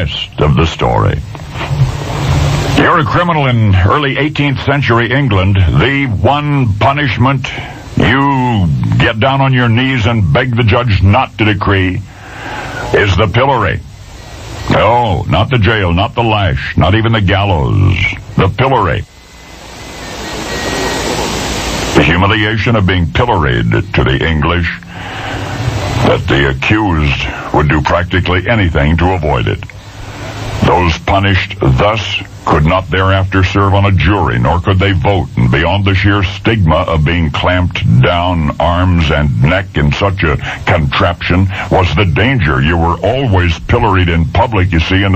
rest of the story. You're a criminal in early 18th century England. The one punishment you get down on your knees and beg the judge not to decree is the pillory. No, not the jail, not the lash, not even the gallows. The pillory. The humiliation of being pilloried to the English, that the accused would do practically anything to avoid it. Those punished thus could not thereafter serve on a jury, nor could they vote, and beyond the sheer stigma of being clamped down arms and neck in such a contraption was the danger. You were always pilloried in public, you see, in